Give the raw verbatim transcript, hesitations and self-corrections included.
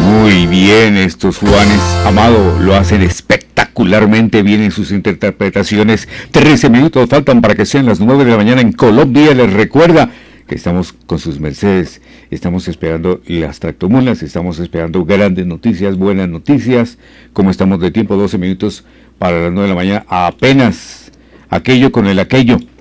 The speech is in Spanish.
Muy bien, estos Juanes Amado lo hacen espectacularmente bien en sus interpretaciones. trece minutos faltan para que sean las nueve de la mañana en Colombia. Les recuerda que estamos con sus mercedes, estamos esperando las tractomulas, estamos esperando grandes noticias, buenas noticias. Como estamos de tiempo, doce minutos para las nueve de la mañana, apenas aquello con el aquello.